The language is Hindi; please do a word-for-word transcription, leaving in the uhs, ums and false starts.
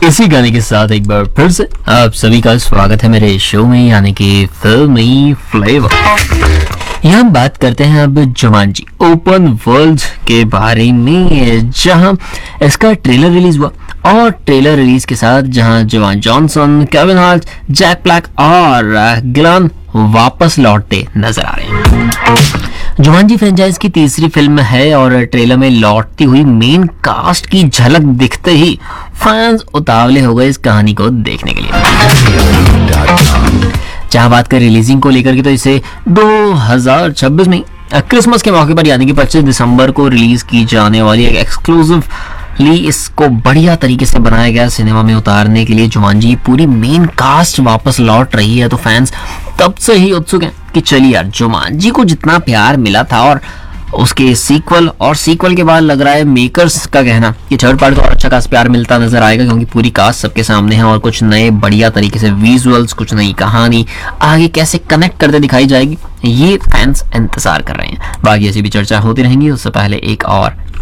इसी गाने के साथ एक बार फिर से आप सभी का स्वागत है मेरे शो में, यानी कि फिल्मी फ्लेवर। यहाँ हम बात करते हैं अब जुमांजी ओपन वर्ल्ड के बारे में, जहां इसका ट्रेलर रिलीज हुआ और ट्रेलर रिलीज के साथ जहां जवान Johnson, Kevin Hart, Jack black और गिलान वापस लौटते नजर आ रहे हैं। जुमांजी फ्रेंचाइज की तीसरी फिल्म है और ट्रेलर में लौटती हुई मेन कास्ट की झलक दिखते ही फैंस उतावले हो गए इस कहानी को देखने के लिए। जहां बात कर रिलीजिंग को लेकर के, तो इसे दो हज़ार छब्बीस में क्रिसमस के मौके पर यानी कि पच्चीस दिसंबर को रिलीज की जाने वाली एक एक्सक्लूसिव ली इसको बढ़िया तरीके से बनाया गया सिनेमा में उतारने के लिए जुमांजी पूरी मेन कास्ट वापस लौट रही है। तो फैंस तब से ही उत्सुक हैं कि चलिए यार, जुमांजी को जितना प्यार मिला था और उसके सीक्वल और सीक्वल के बाद लग रहा है मेकर्स का कहना कि थर्ड पार्ट को और अच्छा खास प्यार मिलता नजर आएगा, क्योंकि पूरी कास्ट सबके सामने है और कुछ नए बढ़िया तरीके से विजुअल्स, कुछ नई कहानी आगे कैसे कनेक्ट करते दिखाई जाएगी, ये फैंस इंतजार कर रहे हैं। बाकी ऐसी भी चर्चा होती रहेंगी। उससे पहले एक और